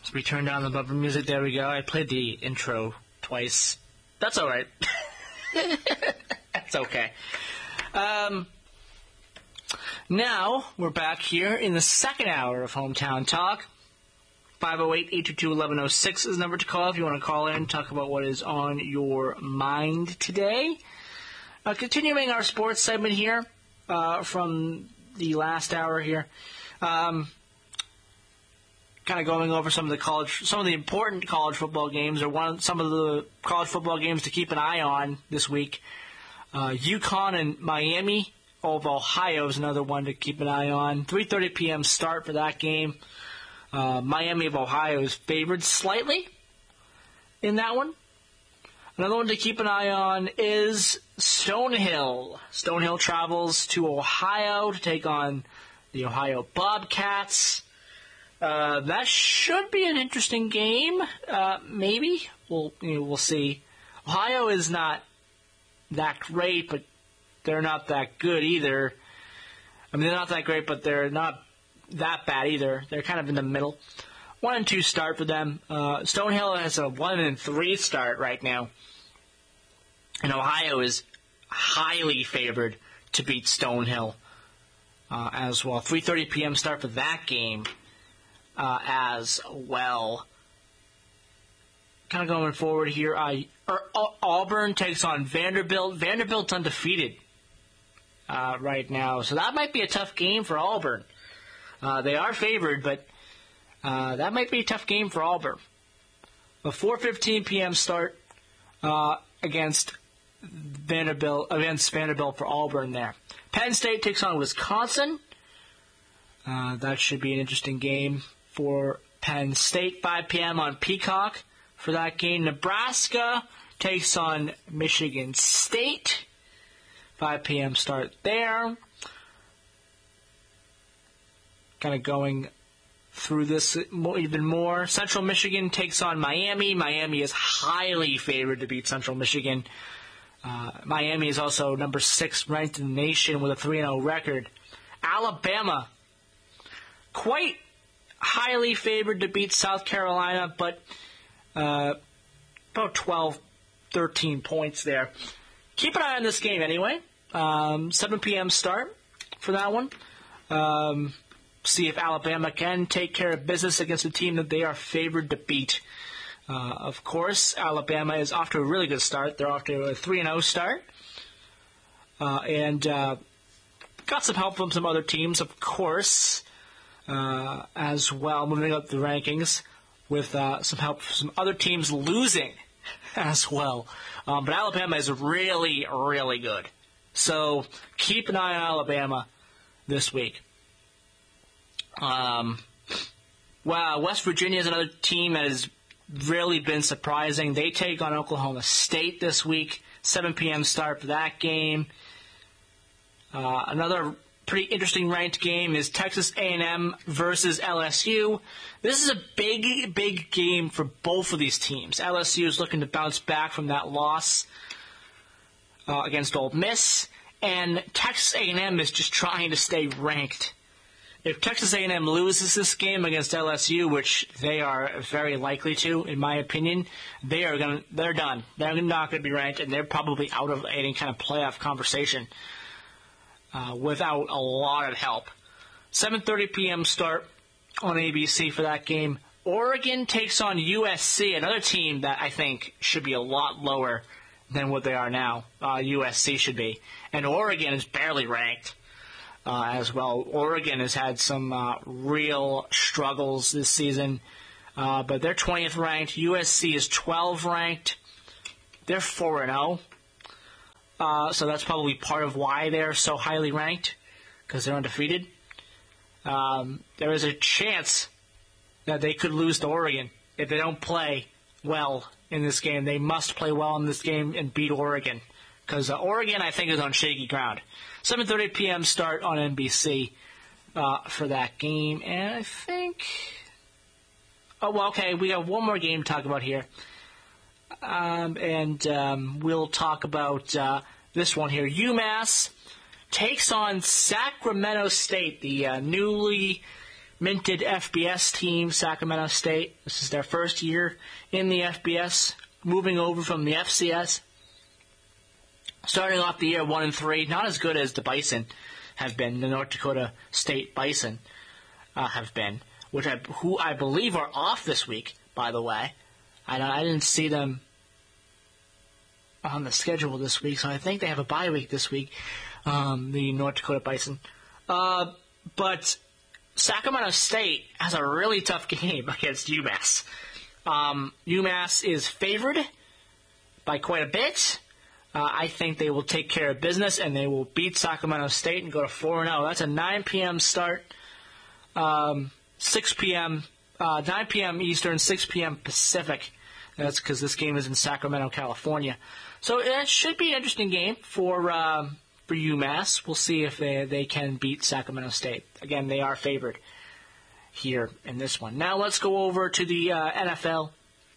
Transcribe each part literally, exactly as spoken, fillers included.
We turned down the bumper music. There we go. I played the intro twice. That's all right. That's okay. Um, now, we're back here in the second hour of Hometown Talk. five oh eight, eight two two, eleven oh six is the number to call if you want to call in and talk about what is on your mind today. Uh, continuing our sports segment here uh, from the last hour here. Um... Kind of going over some of the college, some of the important college football games, or one, some of the college football games to keep an eye on this week. Uh, UConn and Miami of Ohio is another one to keep an eye on. three thirty p.m. start for that game. Uh, Miami of Ohio is favored slightly in that one. Another one to keep an eye on is Stonehill. Stonehill travels to Ohio to take on the Ohio Bobcats. Uh, that should be an interesting game. Uh, maybe we'll you know, we'll see. Ohio is not that great, but they're not that good either. I mean, they're not that great, but they're not that bad either. They're kind of in the middle. One and two start for them. Uh, Stonehill has a one and three start right now, and Ohio is highly favored to beat Stonehill uh, as well. three thirty p.m. start for that game. Uh, as well. Kind of going forward here, uh, Auburn takes on Vanderbilt. Vanderbilt's undefeated uh, right now, so that might be a tough game for Auburn. Uh, they are favored, but uh, that might be a tough game for Auburn. A four fifteen p.m. start uh, against Vanderbilt against Vanderbilt for Auburn there. Penn State takes on Wisconsin. Uh, that should be an interesting game for Penn State. five p.m. on Peacock for that game. Nebraska takes on Michigan State. five p.m. start there. Kind of going through this even more. Central Michigan takes on Miami. Miami is highly favored to beat Central Michigan. Uh, Miami is also number six ranked in the nation with a three and oh record. Alabama, quite highly favored to beat South Carolina, but uh, about twelve, thirteen points there. Keep an eye on this game anyway. Um, seven p.m. start for that one. Um, see if Alabama can take care of business against a team that they are favored to beat. Uh, of course, Alabama is off to a really good start. They're off to a three and oh start. Uh, and uh, got some help from some other teams, of course. Uh, as well, moving up the rankings with uh, some help from some other teams losing as well. Um, but Alabama is really, really good. So keep an eye on Alabama this week. Um, wow, West Virginia is another team that has really been surprising. They take on Oklahoma State this week. seven p.m. start for that game. Uh, another pretty interesting ranked game is Texas A and M versus L S U. This is a big, big game for both of these teams. L S U is looking to bounce back from that loss uh, against Ole Miss, and Texas A and M is just trying to stay ranked. If Texas A and M loses this game against L S U, which they are very likely to, in my opinion, they are going they're done. They're not going to be ranked, and they're probably out of any kind of playoff conversation. Uh, without a lot of help. seven thirty p.m. start on A B C for that game. Oregon takes on U S C, another team that I think should be a lot lower than what they are now. Uh, U S C should be. And Oregon is barely ranked uh, as well. Oregon has had some uh, real struggles this season, uh, but they're twentieth ranked. U S C is twelfth ranked. They're four and oh. Uh, so that's probably part of why they're so highly ranked, because they're undefeated. Um, there is a chance that they could lose to Oregon if they don't play well in this game. They must play well in this game and beat Oregon, because uh, Oregon, I think, is on shaky ground. seven thirty p.m. start on N B C uh, for that game. And I think... Oh, well, okay, we got one more game to talk about here. Um, and um, we'll talk about uh, this one here. UMass takes on Sacramento State, the uh, newly minted F B S team, Sacramento State. This is their first year in the F B S, moving over from the F C S. Starting off the year one and three, not as good as the Bison have been, the North Dakota State Bison uh, have been, which I, who I believe are off this week, by the way. I, I didn't see them on the schedule this week, so I think they have a bye week this week, um, the North Dakota Bison. Uh, but Sacramento State has a really tough game against UMass. Um, UMass is favored by quite a bit. Uh, I think they will take care of business, and they will beat Sacramento State and go to four and oh. That's a nine p.m. start, um, six p.m., uh, nine p.m. Eastern, six p.m. Pacific. That's because this game is in Sacramento, California. So it should be an interesting game for um, for UMass. We'll see if they, they can beat Sacramento State. Again, they are favored here in this one. Now let's go over to the uh, N F L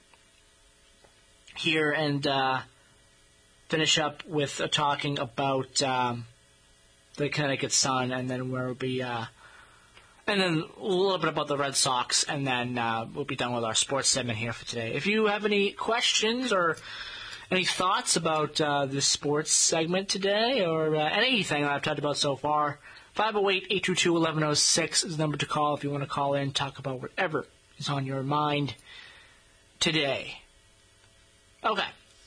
here and uh, finish up with uh, talking about um, the Connecticut Sun, and then we'll be, uh, and then a little bit about the Red Sox, and then uh, we'll be done with our sports segment here for today. If you have any questions or any thoughts about uh, this sports segment today, or uh, anything that I've talked about so far, five oh eight, eight two two, one one oh six is the number to call if you want to call in, talk about whatever is on your mind today. Okay.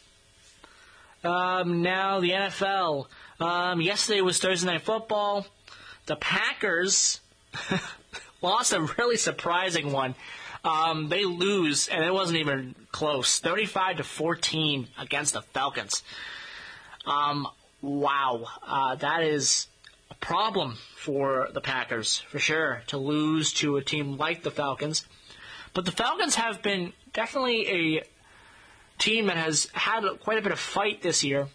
Um, now the N F L. Um, yesterday was Thursday Night Football. The Packers lost a really surprising one. Um, they lose, and it wasn't even close, thirty-five to fourteen against the Falcons. Um, wow, uh, that is a problem for the Packers, for sure, to lose to a team like the Falcons. But the Falcons have been definitely a team that has had quite a bit of fight this year,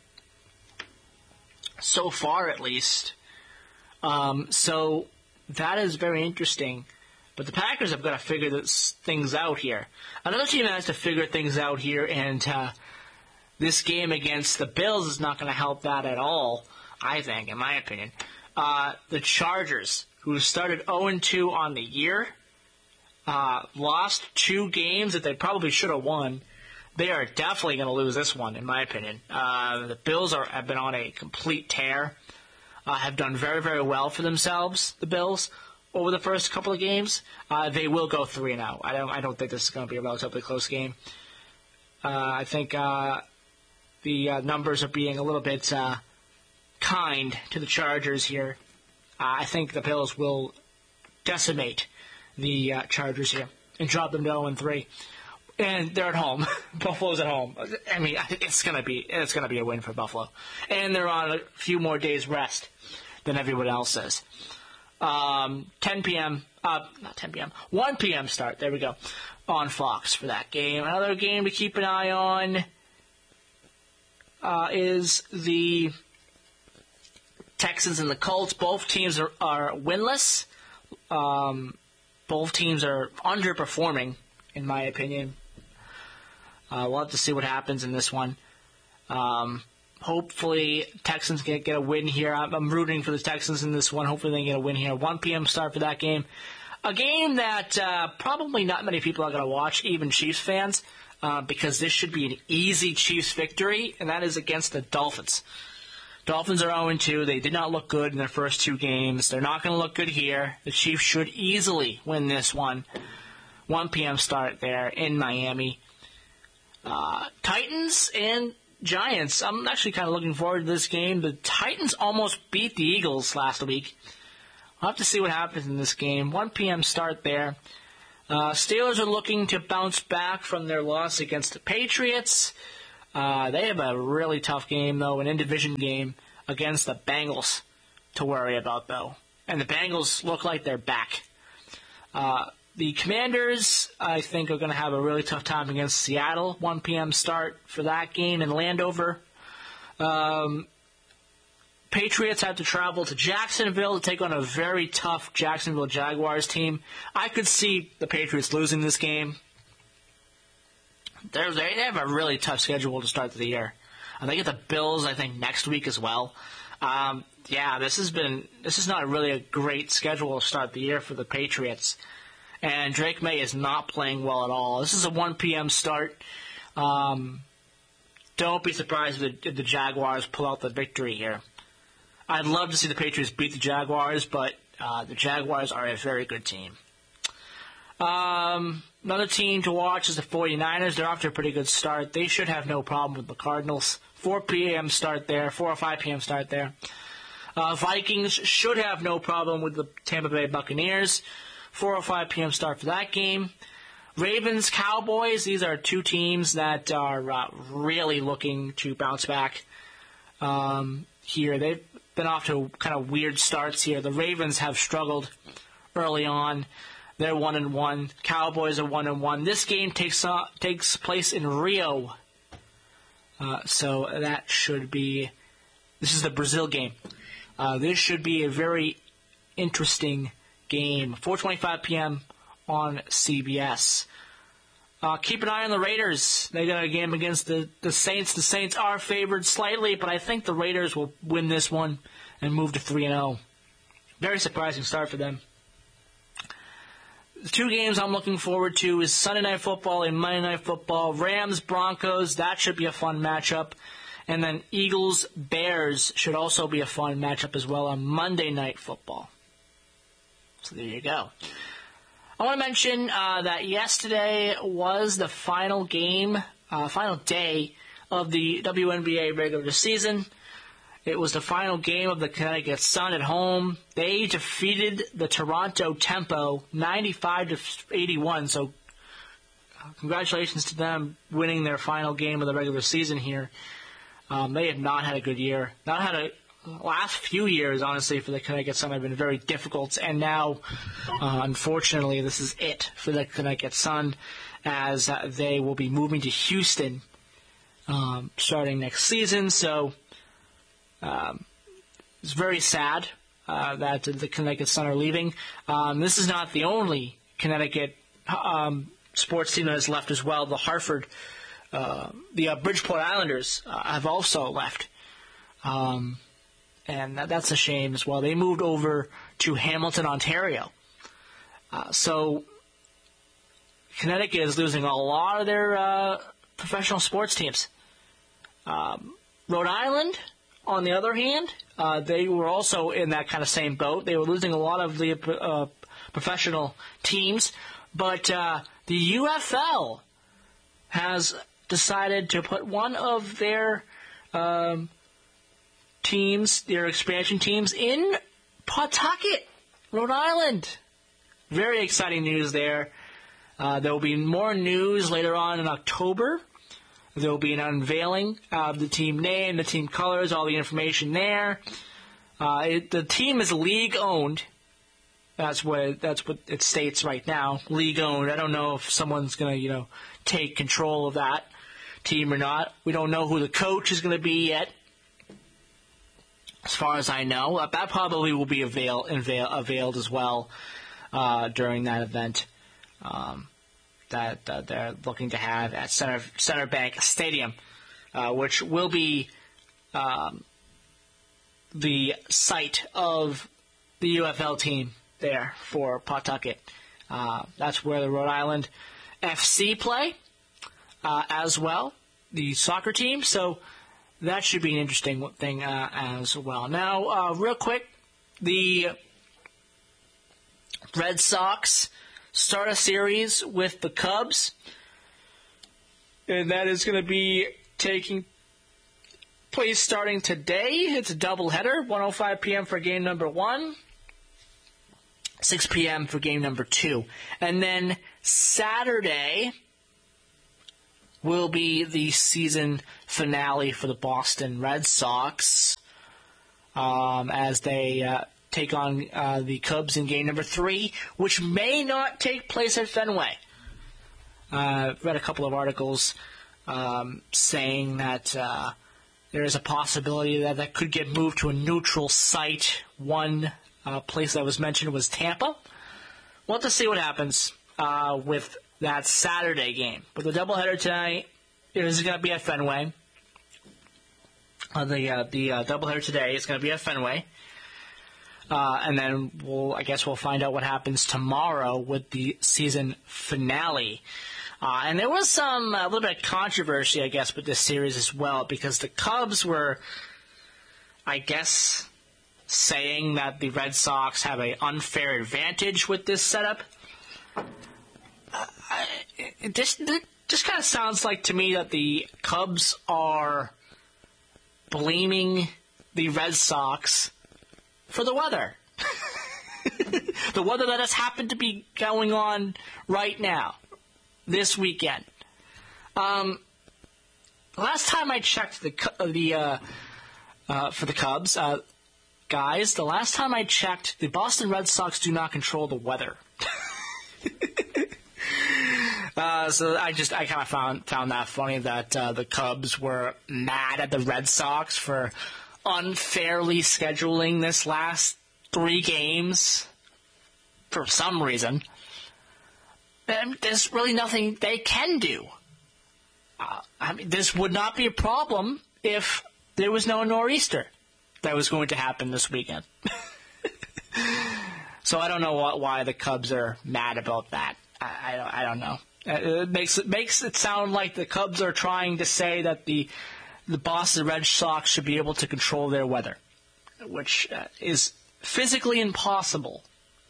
so far at least. Um, so that is very interesting. But the Packers have got to figure this, things out here. Another team that has to figure things out here, and uh, this game against the Bills is not going to help that at all, I think, in my opinion. Uh, the Chargers, who started oh and two on the year, uh, lost two games that they probably should have won. They are definitely going to lose this one, in my opinion. Uh, the Bills are, have been on a complete tear, uh, have done very, very well for themselves, the Bills, over the first couple of games. Uh, they will go three and oh. I don't, I don't think this is going to be a relatively close game. Uh, I think uh, the uh, numbers are being a little bit uh, kind to the Chargers here. Uh, I think the Bills will decimate the uh, Chargers here and drop them to oh and three. And they're at home. Buffalo's at home. I mean, it's gonna be it's gonna be a win for Buffalo. And they're on a few more days rest than everyone else is. Um, ten p.m. Uh, not ten p.m. one p.m. start. There we go. On Fox for that game. Another game to keep an eye on uh, is the Texans and the Colts. Both teams are, are winless. Um, both teams are underperforming, in my opinion. Uh, we'll have to see what happens in this one. Um, hopefully, Texans can get a win here. I'm, I'm rooting for the Texans in this one. Hopefully, they can get a win here. one p.m. start for that game. A game that uh, probably not many people are going to watch, even Chiefs fans, uh, because this should be an easy Chiefs victory, and that is against the Dolphins. Dolphins are oh and two. They did not look good in their first two games. They're not going to look good here. The Chiefs should easily win this one. one p.m. start there in Miami. Uh, Titans and Giants. I'm actually kind of looking forward to this game. The Titans almost beat the Eagles last week. We'll have to see what happens in this game. one p.m. start there. Uh, Steelers are looking to bounce back from their loss against the Patriots. Uh, they have a really tough game, though, an in-division game against the Bengals to worry about, though. And the Bengals look like they're back. Uh, the Commanders, I think, are going to have a really tough time against Seattle. one p.m. start for that game in Landover. Um, Patriots have to travel to Jacksonville to take on a very tough Jacksonville Jaguars team. I could see the Patriots losing this game. They're, they have a really tough schedule to start the year. And they get the Bills, I think, next week as well. Um, yeah, this has been this is not really a great schedule to start the year for the Patriots. And Drake May is not playing well at all. This is a one p.m. start. Um, don't be surprised if the, if the Jaguars pull out the victory here. I'd love to see the Patriots beat the Jaguars, but uh, the Jaguars are a very good team. Um, another team to watch is the 49ers. They're off to a pretty good start. They should have no problem with the Cardinals. four p.m. start there, four or five p.m. start there. Uh, Vikings should have no problem with the Tampa Bay Buccaneers. four or five p.m. start for that game. Ravens, Cowboys, these are two teams that are uh, really looking to bounce back um, here. They've been off to kind of weird starts here. The Ravens have struggled early on. They're one and one. Cowboys are one and one. This game takes uh, takes place in Rio, uh, so that should be. This is the Brazil game. Uh, this should be a very interesting game. four twenty-five p.m. on C B S. Uh, keep an eye on the Raiders. They got a game against the, the Saints. The Saints are favored slightly, but I think the Raiders will win this one and move to three and oh. Very surprising start for them. The two games I'm looking forward to is Sunday Night Football and Monday Night Football. Rams, Broncos, that should be a fun matchup. And then Eagles, Bears should also be a fun matchup as well on Monday Night Football. So there you go. I want to mention uh, that yesterday was the final game, uh, final day of the W N B A regular season. It was the final game of the Connecticut Sun at home. They defeated the Toronto Tempo ninety-five to eighty-one. So uh, congratulations to them winning their final game of the regular season here. Um, they have not had a good year. Not had a last few years, honestly, for the Connecticut Sun have been very difficult, and now, uh, unfortunately, this is it for the Connecticut Sun, as uh, they will be moving to Houston um, starting next season. So um, it's very sad uh, that the Connecticut Sun are leaving. Um, this is not the only Connecticut um, sports team that has left as well. The Hartford, uh, the uh, Bridgeport Islanders uh, have also left. Um, And that's a shame as well. They moved over to Hamilton, Ontario. Uh, so Connecticut is losing a lot of their uh, professional sports teams. Um, Rhode Island, on the other hand, uh, they were also in that kind of same boat. They were losing a lot of the uh, professional teams. But uh, the U F L has decided to put one of their Um, teams, their expansion teams, in Pawtucket, Rhode Island. Very exciting news there. Uh, there will be more news later on in October. There will be an unveiling of the team name, the team colors, all the information there. Uh, it, the team is league owned. That's what that's what it states right now. League owned. I don't know if someone's going to you know take control of that team or not. We don't know who the coach is going to be yet. As far as I know, uh, that probably will be avail, avail, availed as well uh, during that event um, that uh, they're looking to have at Center Center Bank Stadium, uh, which will be um, the site of the U F L team there for Pawtucket. Uh, that's where the Rhode Island F C play uh, as well, the soccer team. So that should be an interesting thing uh, as well. Now, uh, real quick, the Red Sox start a series with the Cubs, and that is going to be taking place starting today. It's a doubleheader, one oh five p.m. for game number one, six p.m. for game number two. And then Saturday will be the season finale for the Boston Red Sox um, as they uh, take on uh, the Cubs in game number three, which may not take place at Fenway. Uh, I've read a couple of articles um, saying that uh, there is a possibility that that could get moved to a neutral site. One uh, place that was mentioned was Tampa. We'll have to see what happens uh, with that Saturday game. But the doubleheader tonight is going to be at Fenway. Uh, the uh, the uh, doubleheader today is going to be at Fenway. Uh, and then we'll, I guess we'll find out what happens tomorrow with the season finale. Uh, and there was some, a little bit of controversy, I guess, with this series as well, because the Cubs were, I guess, saying that the Red Sox have an unfair advantage with this setup. Uh, it just, it just kind of sounds like to me that the Cubs are blaming the Red Sox for the weather. The weather that has happened to be going on right now, this weekend. Um, last time I checked the the uh, uh, for the Cubs, uh, guys, the last time I checked, the Boston Red Sox do not control the weather. uh, so I just I kind of found found that funny that uh, the Cubs were mad at the Red Sox for unfairly scheduling this last three games for some reason. And there's really nothing they can do. Uh, I mean, this would not be a problem if there was no nor'easter that was going to happen this weekend. So I don't know what, why the Cubs are mad about that. I, I, don't, I don't know. It makes it makes it sound like the Cubs are trying to say that the the Boston Red Sox should be able to control their weather, which uh, is physically impossible.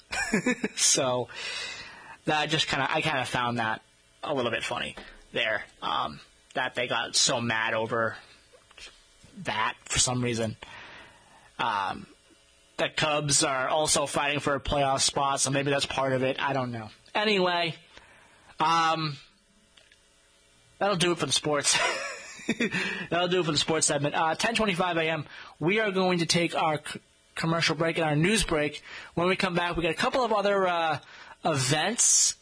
So that just kind of I kind of found that a little bit funny there, um, that they got so mad over that for some reason. Um, the Cubs are also fighting for a playoff spot, so maybe that's part of it. I don't know. Anyway, um, that'll do it for the sports. That'll do it for the sports segment. Uh, ten twenty-five a.m. We are going to take our c- commercial break and our news break. When we come back, we got a couple of other uh, events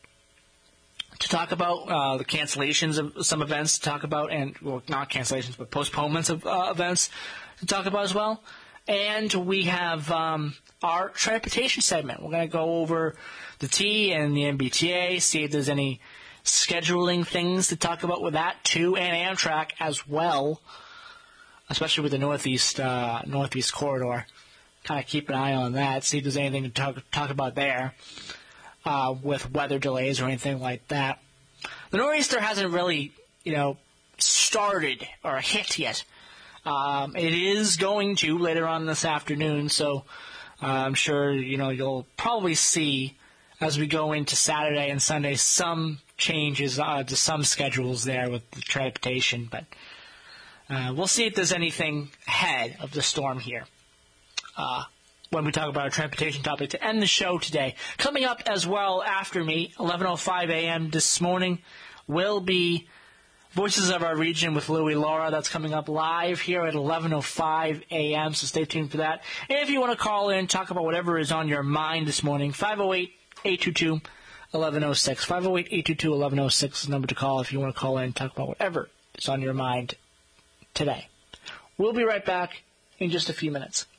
to talk about. Uh, the cancellations of some events to talk about, and well, not cancellations, but postponements of uh, events to talk about as well. And we have um, our transportation segment. We're going to go over the T and the M B T A, see if there's any scheduling things to talk about with that too, and Amtrak as well, especially with the Northeast uh, Northeast corridor. Kind of keep an eye on that, see if there's anything to talk talk about there uh, with weather delays or anything like that. The nor'easter hasn't really, you know, started or hit yet. Um, it is going to later on this afternoon, so uh, I'm sure you know you'll probably see as we go into Saturday and Sunday some changes uh, to some schedules there with the transportation, but uh, we'll see if there's anything ahead of the storm here uh, when we talk about our transportation topic to end the show today. Coming up as well after me, eleven oh five a.m. this morning, will be Voices of Our Region with Louie Laura. That's coming up live here at eleven oh five a.m., so stay tuned for that. And if you want to call in, talk about whatever is on your mind this morning, five oh eight, eight two two, eleven oh six. five oh eight, eight two two, eleven oh six is the number to call if you want to call in and talk about whatever is on your mind today. We'll be right back in just a few minutes.